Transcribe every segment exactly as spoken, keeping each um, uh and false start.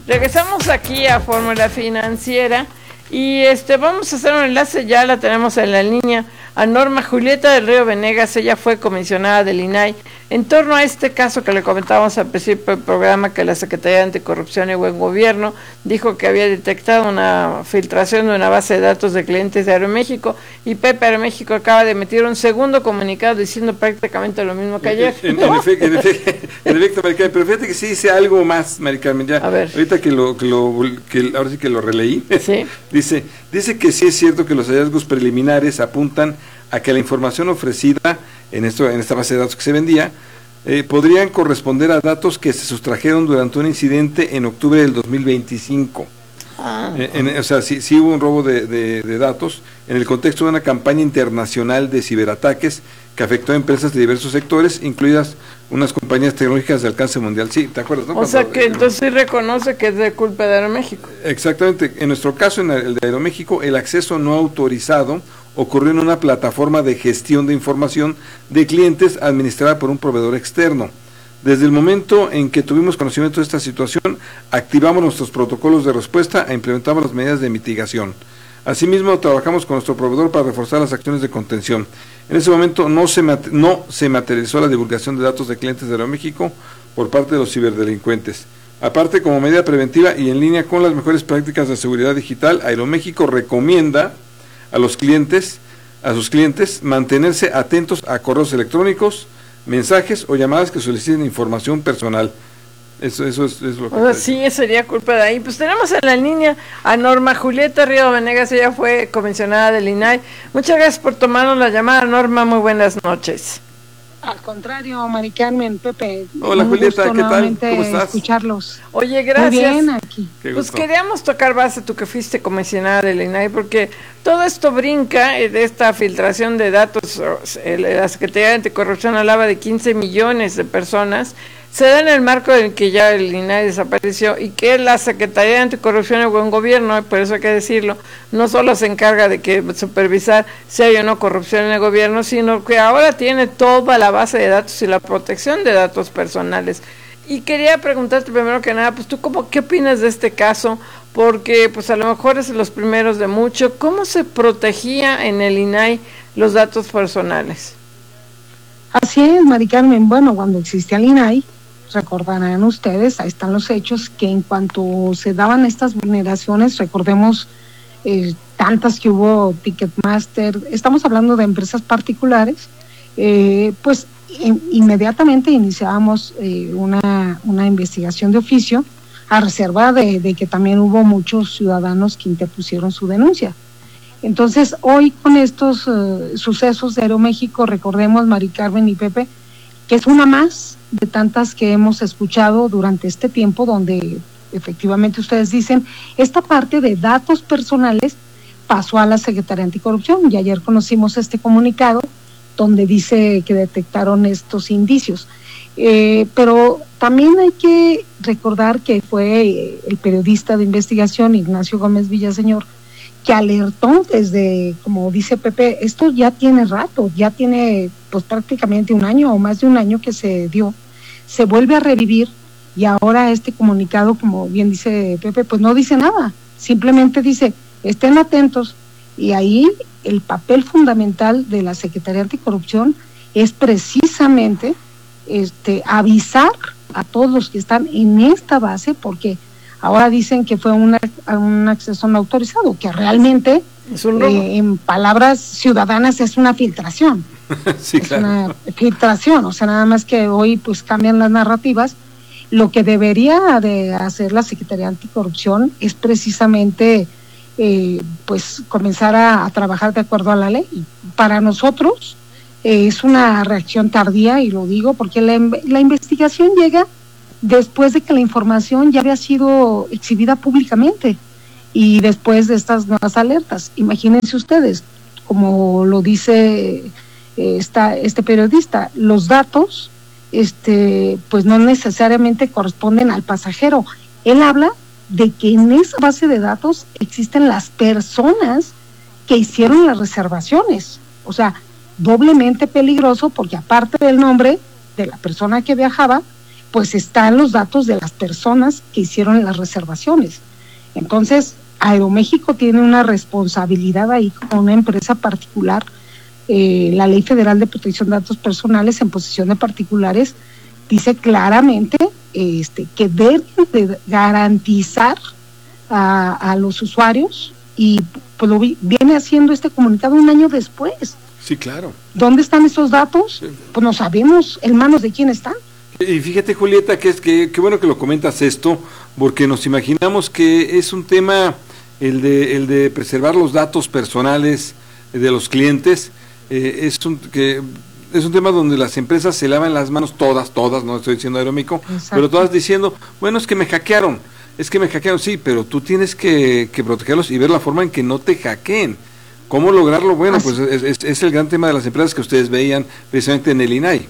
Regresamos aquí a Fórmula Financiera y este vamos a hacer un enlace, ya la tenemos en la línea, a Norma Julieta del Río Venegas. Ella fue comisionada del I N A I en torno a este caso que le comentábamos al principio del programa, que la Secretaría de Anticorrupción y Buen Gobierno dijo que había detectado una filtración de una base de datos de clientes de Aeroméxico, y Pepe Aeroméxico acaba de emitir un segundo comunicado diciendo prácticamente lo mismo que ayer. En, en, en, efecto, en, efecto, en efecto, Mari Carmen, pero fíjate que sí dice algo más, Mari Carmen, ya, a ver. ahorita que lo, que lo que ahora sí que lo releí, ¿sí? dice, dice que sí es cierto que los hallazgos preliminares apuntan a que la información ofrecida en esto en esta base de datos que se vendía eh, podrían corresponder a datos que se sustrajeron durante un incidente en octubre del dos mil veinticinco. Ah. Eh, en, o sea, sí, sí hubo un robo de, de, de datos en el contexto de una campaña internacional de ciberataques que afectó a empresas de diversos sectores, incluidas unas compañías tecnológicas de alcance mundial. Sí, ¿te acuerdas, no? O Cuando, sea que eh, entonces sí reconoce que es de culpa de Aeroméxico. Exactamente. En nuestro caso, en el de Aeroméxico, el acceso no autorizado ocurrió en una plataforma de gestión de información de clientes administrada por un proveedor externo. Desde el momento en que tuvimos conocimiento de esta situación, activamos nuestros protocolos de respuesta e implementamos las medidas de mitigación. Asimismo, trabajamos con nuestro proveedor para reforzar las acciones de contención. En ese momento no se, no se materializó la divulgación de datos de clientes de Aeroméxico por parte de los ciberdelincuentes. Aparte, como medida preventiva y en línea con las mejores prácticas de seguridad digital, Aeroméxico recomienda a los clientes, a sus clientes, mantenerse atentos a correos electrónicos, mensajes o llamadas que soliciten información personal. Eso, eso es, es lo que... O sea, sí, sería culpa de ahí. Pues tenemos en la línea a Norma Julieta Río Venegas, ella fue comisionada del I N A I. Muchas gracias por tomarnos la llamada, Norma, muy buenas noches. Al contrario, Mari Carmen, Pepe. Hola Julieta, ¿qué tal? ¿Cómo estás? Escucharlos. Oye, gracias. Muy bien, aquí. Pues queríamos tocar base, tú que fuiste comisionada del I N A I, porque todo esto brinca de esta filtración de datos. La Secretaría de Anticorrupción hablaba de quince millones de personas. Se da en el marco en que ya el I N A I desapareció y que la Secretaría de Anticorrupción y Buen Gobierno, por eso hay que decirlo, no solo se encarga de que supervisar si hay o no corrupción en el gobierno, sino que ahora tiene toda la base de datos y la protección de datos personales. Y quería preguntarte primero que nada, pues tú cómo, ¿qué opinas de este caso? Porque pues a lo mejor es de los primeros de mucho. ¿Cómo se protegía en el I N A I los datos personales? Así es, Mari Carmen. Bueno, cuando existía el I N A I, recordarán ustedes, ahí están los hechos, que en cuanto se daban estas vulneraciones, recordemos eh, tantas que hubo, Ticketmaster, estamos hablando de empresas particulares, eh, pues in, inmediatamente iniciábamos eh, una, una investigación de oficio, a reserva de, de que también hubo muchos ciudadanos que interpusieron su denuncia. Entonces, hoy con estos uh, sucesos de Aeroméxico, recordemos, Mari Carmen y Pepe, que es una más de tantas que hemos escuchado durante este tiempo, donde efectivamente ustedes dicen, esta parte de datos personales pasó a la Secretaría de Anticorrupción, y ayer conocimos este comunicado donde dice que detectaron estos indicios. Eh, pero también hay que recordar que fue eh, el periodista de investigación Ignacio Gómez Villaseñor que alertó desde, como dice Pepe, esto ya tiene rato, ya tiene pues prácticamente un año o más de un año que se dio, se vuelve a revivir, y ahora este comunicado, como bien dice Pepe, pues no dice nada, simplemente dice, estén atentos, y ahí el papel fundamental de la Secretaría de Anticorrupción es precisamente este avisar a todos los que están en esta base, porque ahora dicen que fue una, un acceso no autorizado, que realmente, es un eh, en palabras ciudadanas, es una filtración. Sí, es claro. Una filtración, o sea, nada más que hoy pues cambian las narrativas. Lo que debería de hacer la Secretaría de Anticorrupción es precisamente eh, pues comenzar a, a trabajar de acuerdo a la ley. Para nosotros eh, es una reacción tardía, y lo digo porque la, la investigación llega después de que la información ya había sido exhibida públicamente y después de estas nuevas alertas. Imagínense ustedes, como lo dice eh, esta, este periodista, los datos este, pues no necesariamente corresponden al pasajero. Él habla de que en esa base de datos existen las personas que hicieron las reservaciones. O sea, doblemente peligroso, porque aparte del nombre de la persona que viajaba, pues están los datos de las personas que hicieron las reservaciones. Entonces, Aeroméxico tiene una responsabilidad ahí como una empresa particular. Eh, la Ley Federal de Protección de Datos Personales en posesión de particulares dice claramente este, que deben de garantizar a, a los usuarios, y pues lo vi, viene haciendo este comunicado un año después. Sí, claro. ¿Dónde están esos datos? Sí. Pues no sabemos en manos de quién están. Y fíjate, Julieta, que es que qué bueno que lo comentas esto, porque nos imaginamos que es un tema el de el de preservar los datos personales de los clientes. Eh, es un que es un tema donde las empresas se lavan las manos todas, todas, no estoy diciendo Aeroméxico, pero todas diciendo, bueno, es que me hackearon, es que me hackearon, sí, pero tú tienes que, que protegerlos y ver la forma en que no te hackeen. ¿Cómo lograrlo? Bueno, Así. pues es, es, es el gran tema de las empresas que ustedes veían precisamente en el I N A I.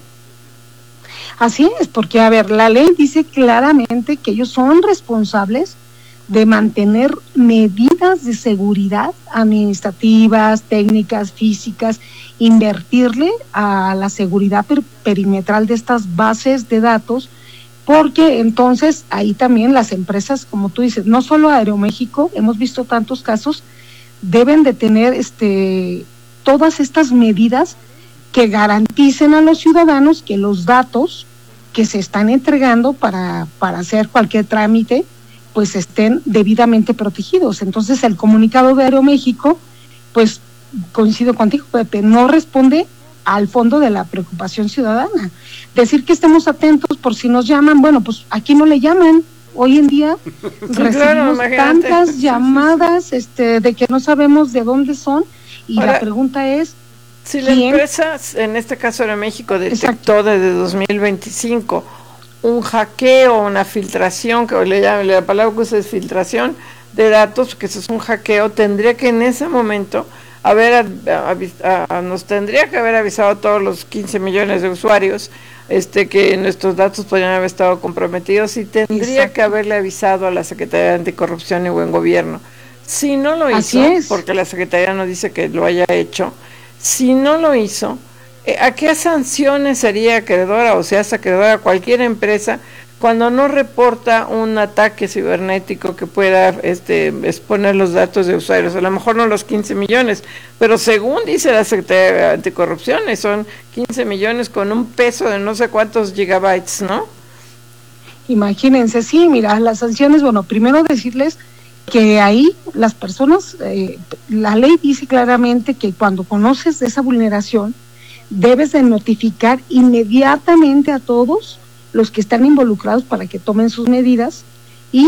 Así es, porque a ver, la ley dice claramente que ellos son responsables de mantener medidas de seguridad administrativas, técnicas, físicas, invertirle a la seguridad per- perimetral de estas bases de datos, porque entonces ahí también las empresas, como tú dices, no solo Aeroméxico, hemos visto tantos casos, deben de tener este todas estas medidas que garanticen a los ciudadanos que los datos que se están entregando para, para hacer cualquier trámite pues estén debidamente protegidos. Entonces el comunicado de Aeroméxico, pues coincido contigo, Pepe, no responde al fondo de la preocupación ciudadana. Decir que estemos atentos por si nos llaman, bueno, pues aquí no le llaman. Hoy en día recibimos claro, tantas llamadas este, de que no sabemos de dónde son, y Ahora, la pregunta es, si la empresa, en este caso Aeroméxico, detectó Exacto. desde dos mil veinticinco un hackeo, una filtración, que le llaman, la palabra que usa es filtración de datos, que eso es un hackeo, tendría que en ese momento haber a, a, a, nos tendría que haber avisado a todos los quince millones de usuarios este que nuestros datos podrían haber estado comprometidos, y tendría Exacto. que haberle avisado a la Secretaría de Anticorrupción y Buen Gobierno. Si no lo hizo, porque la Secretaría no dice que lo haya hecho, si no lo hizo, ¿a qué sanciones sería acreedora o se hace acreedora a cualquier empresa cuando no reporta un ataque cibernético que pueda este, exponer los datos de usuarios? A lo mejor no los quince millones, pero según dice la Secretaría de Anticorrupción, son quince millones con un peso de no sé cuántos gigabytes, ¿no? Imagínense, sí, mira, las sanciones, bueno, primero decirles que ahí las personas, eh, la ley dice claramente que cuando conoces de esa vulneración, debes de notificar inmediatamente a todos los que están involucrados para que tomen sus medidas, y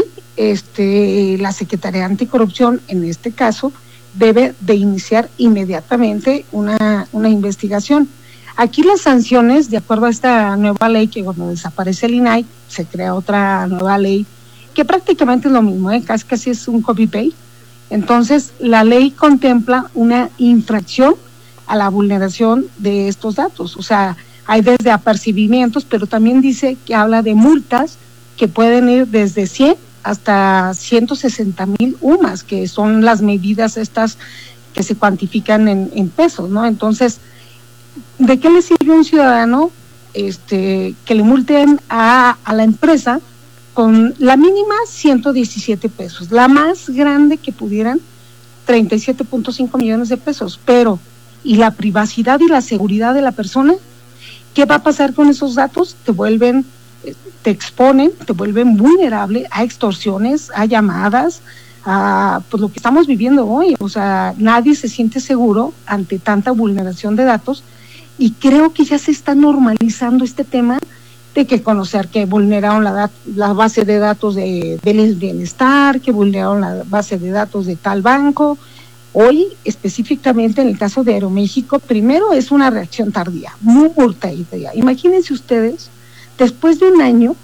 este la Secretaría de Anticorrupción, en este caso, debe de iniciar inmediatamente una, una investigación. Aquí las sanciones, de acuerdo a esta nueva ley, que cuando desaparece el I N A I, se crea otra nueva ley, que prácticamente es lo mismo, ¿eh? casi, casi es un copy-paste. Entonces, la ley contempla una infracción a la vulneración de estos datos. O sea, hay desde apercibimientos, pero también dice que habla de multas que pueden ir desde cien hasta ciento sesenta mil U M A S, que son las medidas estas que se cuantifican en, en pesos, ¿no? Entonces, ¿de qué le sirve a un ciudadano este que le multen a, a la empresa con la mínima ciento diecisiete pesos, la más grande que pudieran treinta y siete punto cinco millones de pesos, pero ¿y la privacidad y la seguridad de la persona? ¿Qué va a pasar con esos datos? Te vuelven, te exponen, te vuelven vulnerable a extorsiones, a llamadas, a pues lo que estamos viviendo hoy. O sea, nadie se siente seguro ante tanta vulneración de datos, y creo que ya se está normalizando este tema de que conocer que vulneraron la, la base de datos de, del bienestar, que vulneraron la base de datos de tal banco. Hoy, específicamente en el caso de Aeroméxico, primero es una reacción tardía, muy tardía. Imagínense ustedes, después de un año,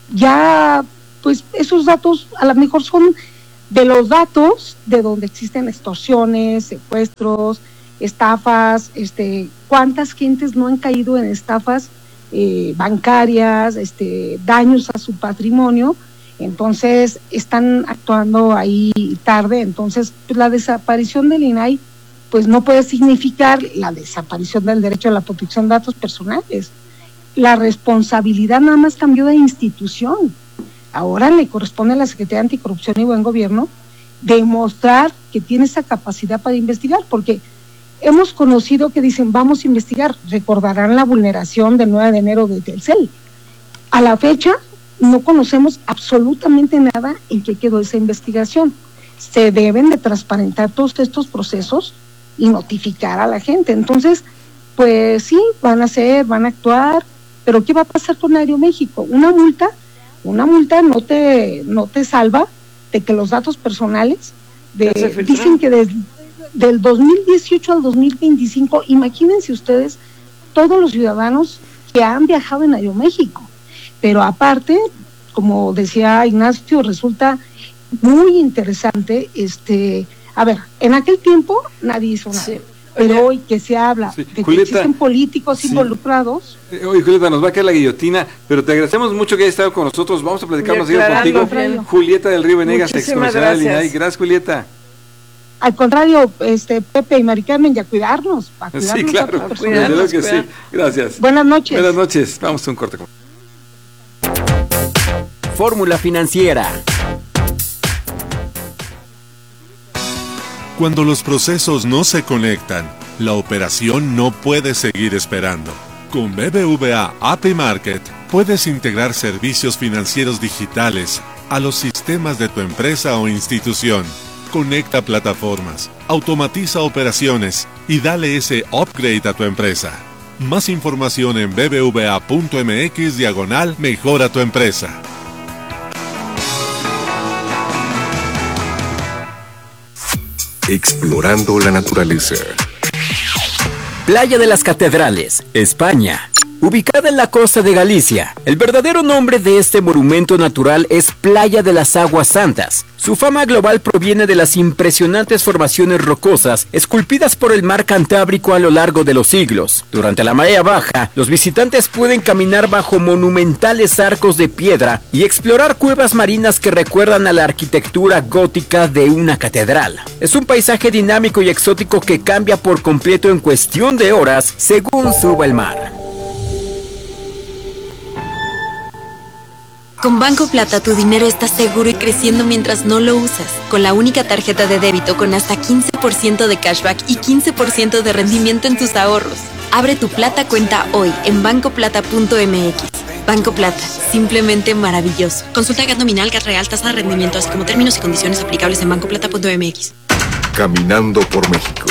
ya, pues esos datos a lo mejor son de los datos de donde existen extorsiones, secuestros, estafas, este, cuántas gentes no han caído en estafas eh, bancarias, este, daños a su patrimonio. Entonces están actuando ahí tarde. Entonces pues, la desaparición del I N A I pues no puede significar la desaparición del derecho a la protección de datos personales. la responsabilidad nada más cambió de institución. Ahora le corresponde a la Secretaría de Anticorrupción y Buen Gobierno demostrar que tiene esa capacidad para investigar, porque hemos conocido que dicen vamos a investigar, recordarán la vulneración del nueve de enero de Telcel. A la fecha no conocemos absolutamente nada en qué quedó esa investigación. Se deben de transparentar todos estos procesos y notificar a la gente. Entonces, pues sí, van a hacer, van a actuar, pero ¿qué va a pasar con Aeroméxico? Una multa, una multa no te, no te salva de que los datos personales, de, dicen que desde del dos mil dieciocho al dos mil veinticinco, imagínense ustedes todos los ciudadanos que han viajado en Aeroméxico. Pero aparte, como decía Ignacio, resulta muy interesante, este, a ver, en aquel tiempo nadie hizo nada. Sí. Pero hoy que se habla sí. de Julieta, que existen políticos sí. involucrados. Oye, Julieta, nos va a caer la guillotina, pero te agradecemos mucho que hayas estado con nosotros. Vamos a platicar más contigo. Bien. Julieta del Río Venegas, excomisionada del I N A I. Gracias, Julieta. Al contrario, este Pepe y Mari Carmen, ya cuidarnos. Para cuidarnos sí, claro, desde luego que sí. Gracias. Buenas noches. Buenas noches. Vamos a un corte. Fórmula Financiera. Cuando los procesos no se conectan, la operación no puede seguir esperando. Con B B V A A P I Market puedes integrar servicios financieros digitales a los sistemas de tu empresa o institución. Conecta plataformas, automatiza operaciones y dale ese upgrade a tu empresa. Más información en bbva.mx diagonal mejora tu empresa. Explorando la naturaleza. Playa de las Catedrales, España. Ubicada en la costa de Galicia, el verdadero nombre de este monumento natural es Playa de las Aguas Santas. Su fama global proviene de las impresionantes formaciones rocosas esculpidas por el mar Cantábrico a lo largo de los siglos. Durante la marea baja, los visitantes pueden caminar bajo monumentales arcos de piedra y explorar cuevas marinas que recuerdan a la arquitectura gótica de una catedral. Es un paisaje dinámico y exótico que cambia por completo en cuestión de horas según suba el mar. Con Banco Plata tu dinero está seguro y creciendo mientras no lo usas. Con la única tarjeta de débito con hasta quince por ciento de cashback y quince por ciento de rendimiento en tus ahorros. Abre tu Plata cuenta hoy en banco plata punto m x. Banco Plata, simplemente maravilloso. Consulta G A T nominal, G A T real, tasa de rendimiento, así como términos y condiciones aplicables en banco plata punto m x. Caminando por México.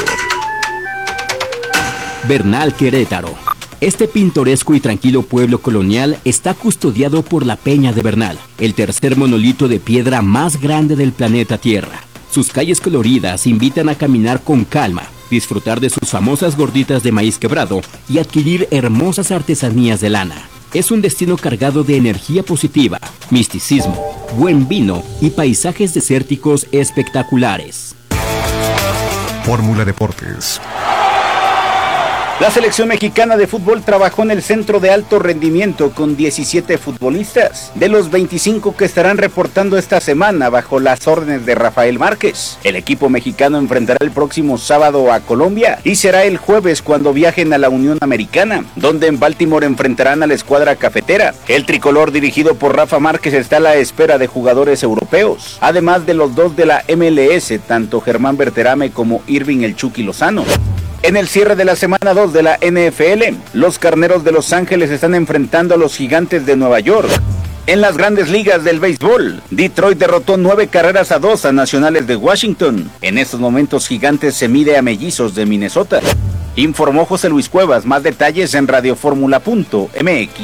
Bernal, Querétaro. Este pintoresco y tranquilo pueblo colonial está custodiado por la Peña de Bernal, el tercer monolito de piedra más grande del planeta Tierra. Sus calles coloridas invitan a caminar con calma, disfrutar de sus famosas gorditas de maíz quebrado y adquirir hermosas artesanías de lana. Es un destino cargado de energía positiva, misticismo, buen vino y paisajes desérticos espectaculares. Fórmula Deportes. La selección mexicana de fútbol trabajó en el centro de alto rendimiento con diecisiete futbolistas, de los veinticinco que estarán reportando esta semana bajo las órdenes de Rafael Márquez. El equipo mexicano enfrentará el próximo sábado a Colombia y será el jueves cuando viajen a la Unión Americana, donde en Baltimore enfrentarán a la escuadra cafetera. El tricolor dirigido por Rafa Márquez está a la espera de jugadores europeos, además de los dos de la M L S, tanto Germán Berterame como Irving El Chucky Lozano. En el cierre de la semana dos de la N F L, los Carneros de Los Ángeles están enfrentando a los Gigantes de Nueva York. En las grandes ligas del béisbol, Detroit derrotó nueve carreras a dos a Nacionales de Washington. En estos momentos, Gigantes se mide a Mellizos de Minnesota. Informó José Luis Cuevas. Más detalles en radioformula punto m x.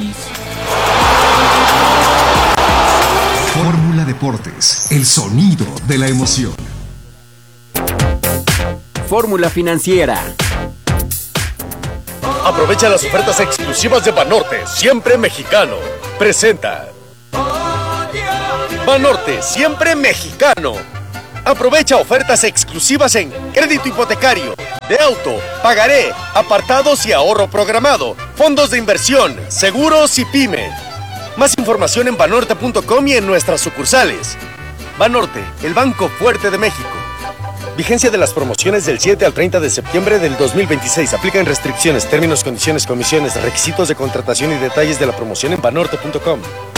Fórmula Deportes, el sonido de la emoción. Fórmula Financiera. Aprovecha las ofertas exclusivas de Banorte, siempre mexicano. Presenta Banorte, siempre mexicano. Aprovecha ofertas exclusivas en crédito hipotecario, de auto, pagaré, apartados y ahorro programado, fondos de inversión, seguros y pyme. Más información en banorte punto com y en nuestras sucursales. Banorte, el banco fuerte de México. Vigencia de las promociones del siete al treinta de septiembre del dos mil veintiséis. Aplican restricciones, términos, condiciones, comisiones, requisitos de contratación y detalles de la promoción en banorte punto com.